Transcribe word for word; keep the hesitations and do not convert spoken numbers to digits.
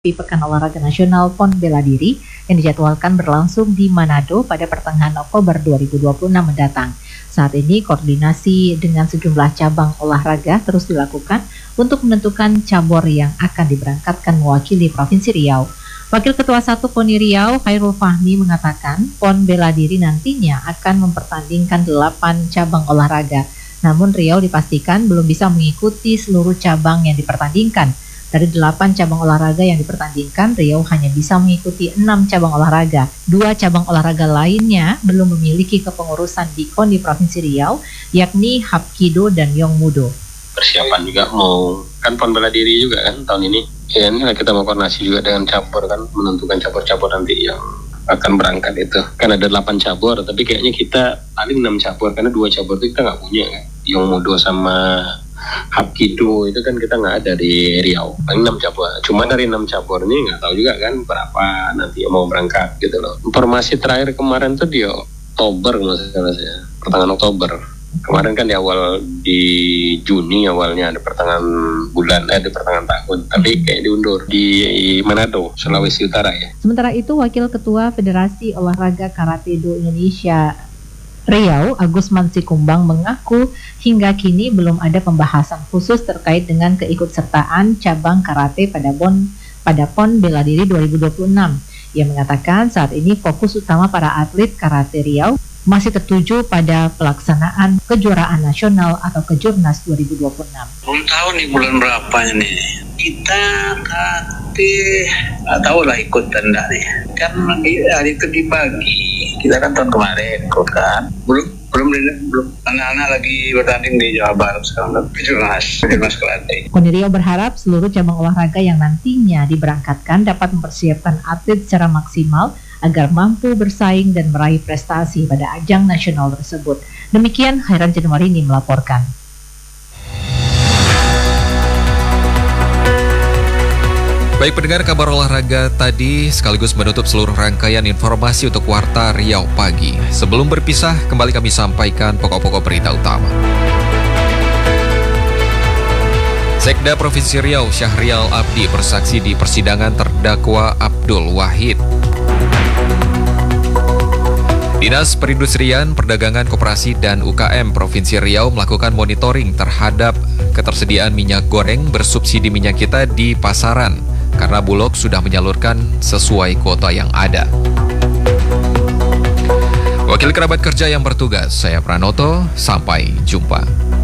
Di Pekan Olahraga Nasional Pon Bela Diri yang dijadwalkan berlangsung di Manado pada pertengahan Oktober dua ribu dua puluh enam mendatang. Saat ini koordinasi dengan sejumlah cabang olahraga terus dilakukan untuk menentukan cabur yang akan diberangkatkan mewakili Provinsi Riau. Wakil Ketua satu Poni Riau, Khairul Fahmi, mengatakan Pon Bela Diri nantinya akan mempertandingkan delapan cabang olahraga. Namun Riau dipastikan belum bisa mengikuti seluruh cabang yang dipertandingkan. Dari delapan cabang olahraga yang dipertandingkan, Riau hanya bisa mengikuti enam cabang olahraga. Dua cabang olahraga lainnya belum memiliki kepengurusan di K O N di Provinsi Riau, yakni Hapkido dan Yongmudo. Persiapan juga mau, kan Pon Bela Diri juga kan tahun ini. Ya, ini kita mau koordinasi juga dengan cabur kan, menentukan cabur-cabur nanti yang akan berangkat itu. Kan ada delapan cabur, tapi kayaknya kita paling enam cabur, karena dua cabur itu kita nggak punya kan. Yongmudo sama Hapkido itu kan kita nggak ada di Riau, paling enam cabur. Cuma dari enam cabur ini nggak tahu juga kan berapa nanti mau berangkat gitu loh. Informasi terakhir kemarin tuh di Oktober maksudnya saya, pertengahan Oktober. Kemarin kan di awal di Juni awalnya ada pertengahan bulan, eh di pertengahan tahun, tapi kayak diundur di Manado, Sulawesi Utara ya. Sementara itu Wakil Ketua Federasi Olahraga Karate Do Indonesia Riau, Agus Mansikumbang, mengaku hingga kini belum ada pembahasan khusus terkait dengan keikutsertaan cabang karate pada Pon pada Pon Bela Diri dua ribu dua puluh enam. Ia mengatakan saat ini fokus utama para atlet karate Riau masih tertuju pada pelaksanaan kejuaraan nasional atau Kejurnas dua ribu dua puluh enam. Belum tahu nih bulan berapanya nih. Kita karate nggak tahu lah ikut tanda nih. Kan hari itu dibagi. Kita kan tahun kemarin ikut kan. Belum belum belum anak-anak lagi bertanding di Jawa Barat, sekarang udah Kejurnas, Kejurnas karate. Poni Riau berharap seluruh cabang olahraga yang nantinya diberangkatkan dapat mempersiapkan atlet secara maksimal agar mampu bersaing dan meraih prestasi pada ajang nasional tersebut. Demikian Khairan Januarini melaporkan. Baik pendengar, kabar olahraga tadi sekaligus menutup seluruh rangkaian informasi untuk Warta Riau Pagi. Sebelum berpisah, kembali kami sampaikan pokok-pokok berita utama. Sekda Provinsi Riau Syahrial Abdi bersaksi di persidangan terdakwa Abdul Wahid. Dinas Perindustrian, Perdagangan Koperasi dan U K M Provinsi Riau melakukan monitoring terhadap ketersediaan minyak goreng bersubsidi minyak kita di pasaran karena Bulog sudah menyalurkan sesuai kuota yang ada. Wakil kerabat kerja yang bertugas, saya Pranoto, sampai jumpa.